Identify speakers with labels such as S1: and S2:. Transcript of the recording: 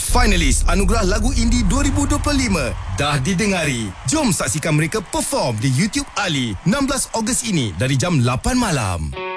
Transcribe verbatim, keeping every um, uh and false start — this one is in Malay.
S1: Finalis Anugerah Lagu Indie dua ribu dua puluh lima dah didengari. Jom saksikan mereka perform di YouTube Ali enam belas Ogos ini dari jam lapan malam.